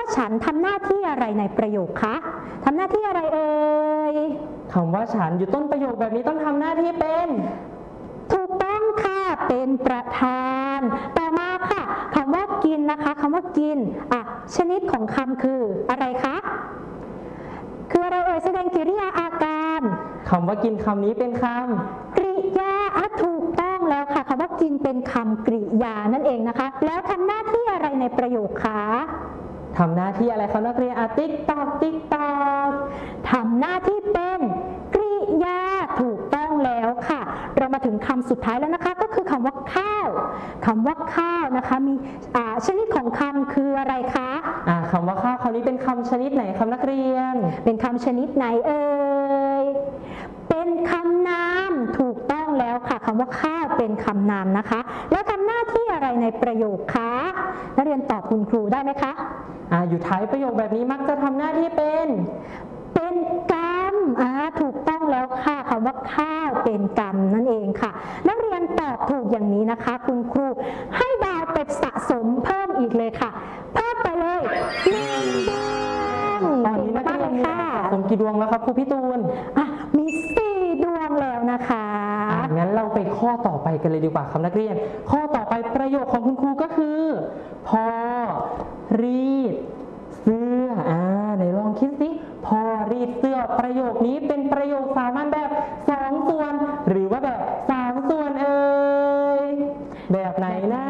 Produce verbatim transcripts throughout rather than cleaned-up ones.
ฉันทำหน้าที่อะไรในประโยคคะทำหน้าที่อะไรเอ่ยคำว่าฉันอยู่ต้นประโยคแบบนี้ต้องทำหน้าที่เป็นถูกต้องค่ะเป็นประธานต่อมาค่ะคำว่ากินนะคะคำว่ากินอ่ะชนิดของคำคืออะไรคะคืออะไรเอ่ยแสดงกริยาอาการคำว่ากินคำนี้เป็นคำกริยาอ่ะถูกต้องแล้วค่ะคำว่ากินเป็นคำกริยานั่นเองนะคะแล้วทำหน้าที่อะไรในประโยคคะทำหน้าที่อะไรคะนักเรียนอ่ะติ๊กตอกติ๊กตอกทำหน้าที่เป็นกริยาถูกต้องแล้วค่ะเรามาถึงคำสุดท้ายแล้วนะคะก็คือคำว่าข้าวคำว่าข้าวนะคะมีอ่าชนิดของคำคืออะไรคะอ่าคำว่าข้าวคำนี้เป็นคำชนิดไหนครับนักเรียนเป็นคำชนิดไหนเอ่ยเป็นคำนามถูกต้องแล้วค่ะคำว่าข้าวเป็นคำนามนะคะแล้วทำหน้าที่อะไรในประโยคคะนักเรียนตอบคุณครูได้ไหมคะอ่าอยู่ท้ายประโยคแบบนี้มักจะทำหน้าที่เป็นเป็นกรรมอ่าถูกต้องแล้วค่ะคำว่าข้าวเป็นกรรมนั่นเองค่ะนักเรียนตอบถูกอย่างนี้นะคะคุณครูให้ดาวไปสะสมเพิ่มอีกเลยค่ะเพิ่มไปเลยหนึ่งดวงตอนนี้นักเรียนมีสะสมกี่ดวงแล้วครับครูพี่ตูนอ่ะมีสี่ดวงแล้วนะคะอ่ะงั้นเราไปข้อต่อไปกันเลยดีกว่าครับนักเรียนข้อต่อไปประโยคของคุณครูก็คือพอรีดเสื้ออ่าไหนลองคิดสิพอรีดเสื้อประโยคนี้เป็นประโยคสามัญแบบสองส่วนหรือว่าแบบสามส่วนเอ่ยแบบไหนนะ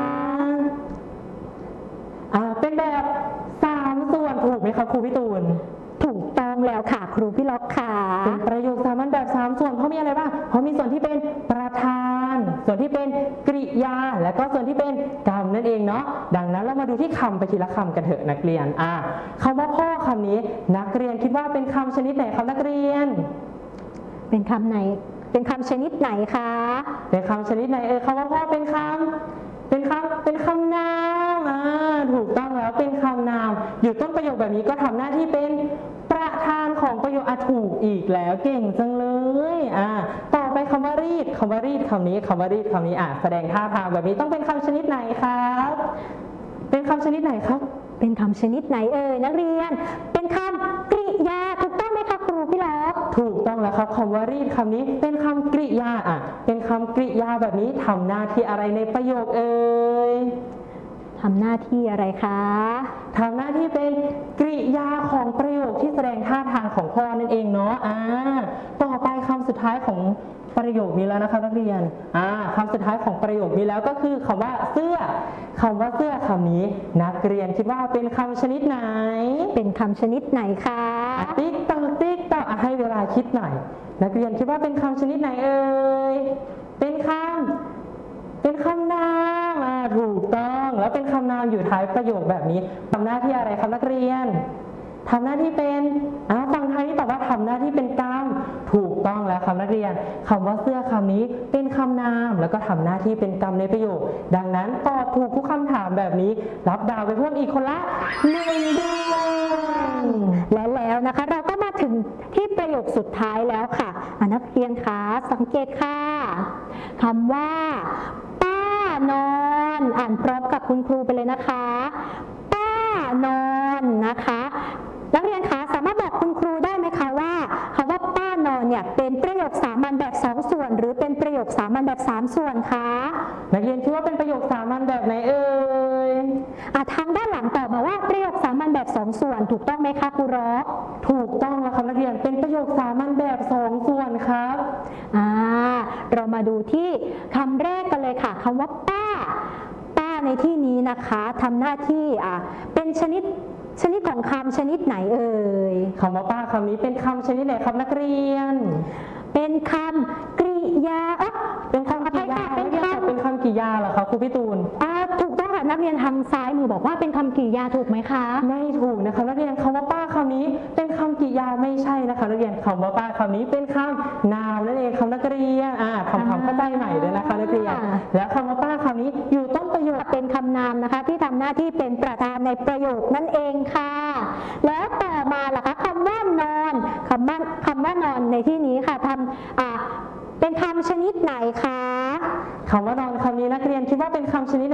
อ่าเป็นแบบสามส่วนถูกไหมครับครูพี่ตูนถูกต้องแล้วค่ะครูพี่ล็อกค่ะเป็นประโยคสามัญแบบสามส่วนเพราะมีอะไรบ้างเพราะมีส่วนที่เป็นประธานส่วนที่เป็นกริยาและก็ส่วนที่เป็นกรรมนั่นเองเนาะดังนั้นเรามาดูที่คำไปทีละคำกันเถอะนักเรียนอ่าคำว่าพ่อคำนี้นักเรียนคิดว่าเป็นคำชนิดไหนครับนักเรียนเป็นคำไหนเป็นคำชนิดไหนคะเป็นคำชนิดไหนเออคำว่าพ่อเป็นคำเป็นคำเป็นคำนามอ่าถูกต้องแล้วเป็นคำนามอยู่ต้นประโยคแบบนี้ก็ทำหน้าที่เป็นประธานของประโยคอ่ะถูกอีกแล้วเก่งจังเลยอ่าต่อไปคำว่ารีดคำว่ารีดคำนี้คำว่ารีดคำนี้อ่ะแสดงท่าทางแบบนี้ต้องเป็นคำชนิดไหนครับเป็นคำชนิดไหนครับเป็นคำชนิดไหนเอ่ยนักเรียนเป็นคำกริยาถูกต้องไหมคะครูพี่ล็อกถูกต้องแล้วครับคำว่ารีดคำนี้เป็นคำกริยาอ่ะเป็นคำกริยาแบบนี้ทำหน้าที่อะไรในประโยคเอ่ยทำหน้าที่อะไรคะทำหน้าที่เป็นกริยาของประโยคที่แสดงท่าทางของพ่อนั่นเองเนาะอ่าต่อไปคำสุดท้ายของประโยคนี้แล้วนะคะนักเรียนอ่าคำสุดท้ายของประโยคนี้แล้วก็คือคำว่าเสื้อคำว่าเสื้อคำนี้นักเรียนคิดว่าเป็นคำชนิดไหนเป็นคำชนิดไหนคะติ๊กต๊อกติ๊กต๊อกให้เวลาคิดหน่อยนักเรียนคิดว่าเป็นคำชนิดไหนเอ่ยเป็นคำเป็นคำนามอ่าถูกต้องแล้วเป็นคำนามอยู่ท้ายประโยคแบบนี้ทำหน้าที่อะไรครับนักเรียนทำหน้าที่เป็นอ่าฟังท้ายที่ตอบว่าทำหน้าที่เป็นกรรมถูกต้องแล้วครับนักเรียนคำว่าเสื้อคำนี้เป็นคำนามแล้วก็ทำหน้าที่เป็นกรรมในประโยคดังนั้นตอบถูกทุกคำถามแบบนี้รับดาวไปเพิ่มอีกคนละหนึ่งดวงและแล้วนะคะเราก็มาถึงที่ประโยคสุดท้ายแล้วค่ะนักเรียนคะสังเกตค่ะคำว่าป้านอนอ่านพร้อมกับคุณครูไปเลยนะคะป้านอนนะคะนักเรียนคะสามารถบอกคุณครูได้ไหมคะว่าคำว่าป้านอนเนี่ยเป็นประโยคสามัญแบบสองส่วนหรือเป็นประโยคสามัญแบบสามส่วนคะนักเรียนคิดว่าเป็นประโยคสามัญแบบไหนเอ่ยอ่ะทางด้านหลังตอบมาว่าประโยคสามัญแบบสองส่วนถูกต้องไหมคะครูร้อถูกต้องแล้วครับนักเรียนเป็นประโยคสามัญแบบสองส่วนครับอ่าเรามาดูที่คำแรกกันเลยค่ะคำว่าป้าป้าในที่นี้นะคะทำหน้าที่อ่ะเป็นชนิดชนิดของคำชนิดไหนเอ่ยคำว่าป้าคำนี้เป็นคำชนิดไหนครับนักเรียนเป็นคำกริยาอ่ะเป็นคำกริยาเป็นคำเป็นคำกริยาเหรอครับครูพี่ตูนอ่าถูกต้องค่ะนักเรียนทางซ้ายมือบอกว่าเป็นคำกริยาถูกไหมคะไม่ถูกนะคะนักเรียนคำว่าป้าคำนี้เป็นคำกริยาไม่ใช่นะคะนักเรียนคำว่าป้าคำนี้เป็นคำนามนั่นเองคำนักเรียนอ่าทำความเข้าใจใหม่เลยนะคะนักเรียนแล้วคำว่าป้าคำนี้อยู่ต้นประโยคเป็นคำนามนะคะที่ทำหน้าที่เป็นประธานในประโยคนั่นเองค่ะแล้วต่อมาล่ะคะคำว่านอนคำว่าคำว่านอนในที่นี้ค่ะทำอ่าเป็นคำชนิดไหนคะคำว่านอนคำนี้นักเรียนคิดว่าเป็นคำชนิดไหน